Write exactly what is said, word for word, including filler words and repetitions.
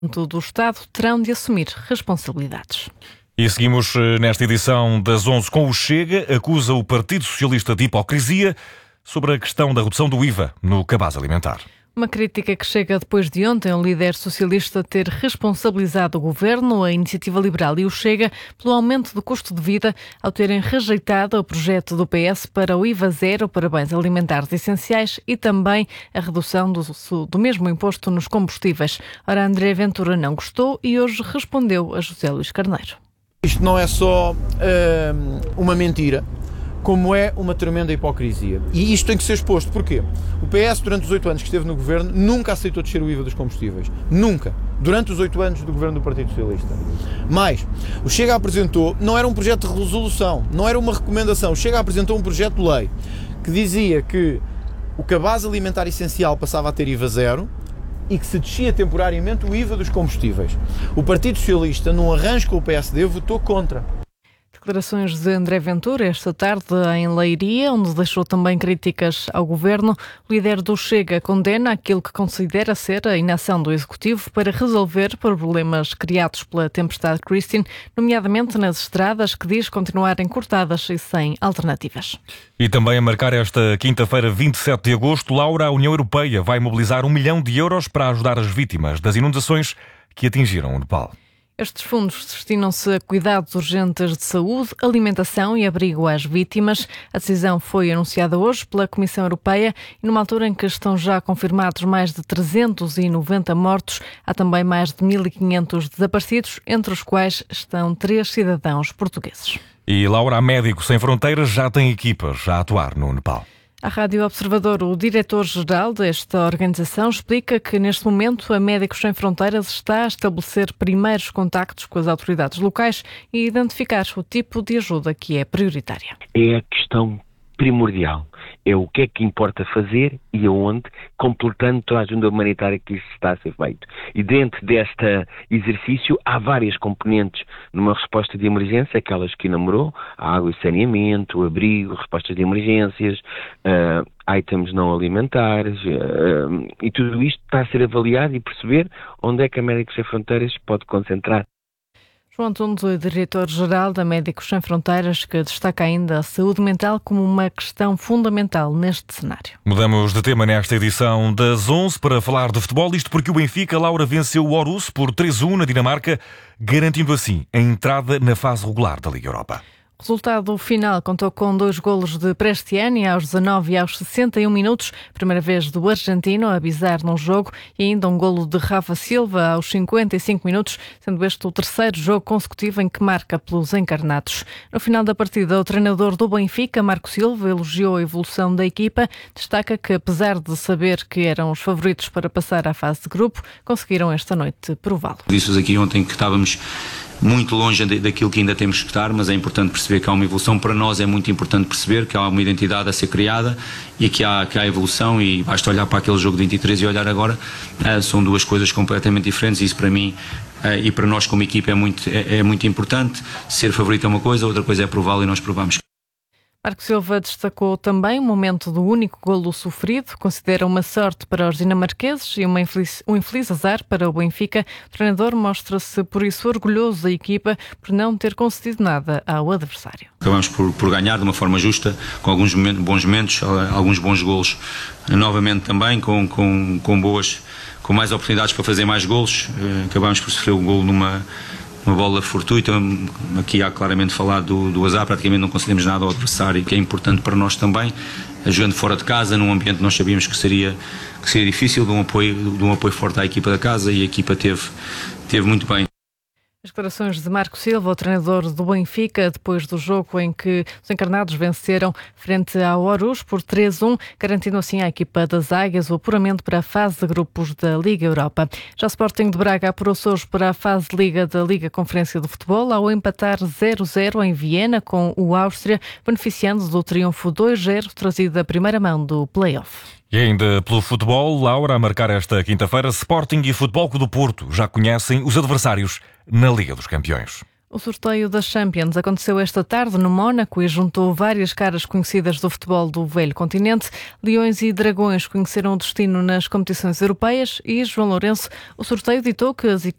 do Estado terão de assumir responsabilidades. E seguimos nesta edição das onze com o Chega, acusa o Partido Socialista de hipocrisia sobre a questão da redução do I V A no cabaz alimentar. Uma crítica que chega depois de ontem o líder socialista ter responsabilizado o Governo, a Iniciativa Liberal e o Chega pelo aumento do custo de vida ao terem rejeitado o projeto do P S para o I V A zero para bens alimentares essenciais e também a redução do, do mesmo imposto nos combustíveis. Ora, André Ventura não gostou e hoje respondeu a José Luís Carneiro. Isto não é só uh, uma mentira, como é uma tremenda hipocrisia. E isto tem que ser exposto. Porquê? O P S, durante os oito anos que esteve no Governo, nunca aceitou descer o I V A dos combustíveis. Nunca. Durante os oito anos do Governo do Partido Socialista. Mas o Chega apresentou, não era um projeto de resolução, não era uma recomendação. O Chega apresentou um projeto de lei que dizia que o cabaz alimentar essencial passava a ter I V A zero e que se descia temporariamente o I V A dos combustíveis. O Partido Socialista, num arranjo com o P S D, votou contra. Declarações de André Ventura esta tarde em Leiria, onde deixou também críticas ao Governo. O líder do Chega condena aquilo que considera ser a inação do Executivo para resolver problemas criados pela tempestade Christine, nomeadamente nas estradas, que diz continuarem cortadas e sem alternativas. E também a marcar esta quinta-feira, vinte e sete de agosto, Laura, a União Europeia vai mobilizar um milhão de euros para ajudar as vítimas das inundações que atingiram o Nepal. Estes fundos destinam-se a cuidados urgentes de saúde, alimentação e abrigo às vítimas. A decisão foi anunciada hoje pela Comissão Europeia e numa altura em que estão já confirmados mais de trezentos e noventa mortos, há também mais de mil e quinhentos desaparecidos, entre os quais estão três cidadãos portugueses. E Laura, a Médicos Sem Fronteiras já tem equipas a atuar no Nepal. À Rádio Observador, o diretor-geral desta organização explica que, neste momento, a Médicos Sem Fronteiras está a estabelecer primeiros contactos com as autoridades locais e identificar o tipo de ajuda que é prioritária. É a questão primordial. É o que é que importa fazer e aonde, completando toda a ajuda humanitária que isso está a ser feito. E dentro deste exercício há várias componentes numa resposta de emergência, aquelas que enumerou, água e saneamento, abrigo, respostas de emergências, uh, itens não alimentares, uh, e tudo isto está a ser avaliado e perceber onde é que a Médicos Sem Fronteiras pode concentrar. João Antunes, diretor-geral da Médicos Sem Fronteiras, que destaca ainda a saúde mental como uma questão fundamental neste cenário. Mudamos de tema nesta edição das onze para falar de futebol, isto porque o Benfica, Laura, venceu o Aarhus por três a um na Dinamarca, garantindo assim a entrada na fase regular da Liga Europa. O resultado final contou com dois golos de Prestiani aos dezanove e aos sessenta e um minutos, primeira vez do argentino a bisar num jogo, e ainda um golo de Rafa Silva aos cinquenta e cinco minutos, sendo este o terceiro jogo consecutivo em que marca pelos encarnados. No final da partida, o treinador do Benfica, Marco Silva, elogiou a evolução da equipa, destaca que, apesar de saber que eram os favoritos para passar à fase de grupo, conseguiram esta noite prová-lo. Disse-vos aqui ontem que estávamos muito longe daquilo que ainda temos que estar, mas é importante perceber que há uma evolução. Para nós é muito importante perceber que há uma identidade a ser criada e que há, que há evolução, e basta olhar para aquele jogo de vinte e três e olhar agora, uh, são duas coisas completamente diferentes, e isso para mim uh, e para nós como equipa é muito, é, é muito importante. Ser favorito é uma coisa, outra coisa é prová-lo, e nós provamos. Marco Silva destacou também o momento do único golo sofrido, considera uma sorte para os dinamarqueses e uma infeliz, um infeliz azar para o Benfica. O treinador mostra-se por isso orgulhoso da equipa por não ter concedido nada ao adversário. Acabamos por, por ganhar de uma forma justa, com alguns momentos, bons momentos, alguns bons golos, novamente também com, com, com boas, com mais oportunidades para fazer mais golos. Acabamos por sofrer o golo numa uma bola fortuita. Aqui há claramente falado do, do azar, praticamente não concedemos nada ao adversário, que é importante para nós também, jogando fora de casa, num ambiente que nós sabíamos que seria, que seria difícil, de um, apoio, de um apoio forte à equipa da casa, e a equipa teve, teve muito bem. As declarações de Marco Silva, o treinador do Benfica, depois do jogo em que os encarnados venceram frente ao Aarhus por três a um, garantindo assim à equipa das Águias o apuramento para a fase de grupos da Liga Europa. Já o Sporting de Braga apurou-se hoje para a fase de Liga da Liga Conferência de Futebol ao empatar zero a zero em Viena com o Áustria, beneficiando do triunfo dois a zero trazido da primeira mão do play-off. E ainda pelo futebol, Laura, a marcar esta quinta-feira, Sporting e Futebol Clube do Porto já conhecem os adversários na Liga dos Campeões. O sorteio das Champions aconteceu esta tarde no Mónaco e juntou várias caras conhecidas do futebol do velho continente. Leões e Dragões conheceram o destino nas competições europeias e João Lourenço, o sorteio ditou que as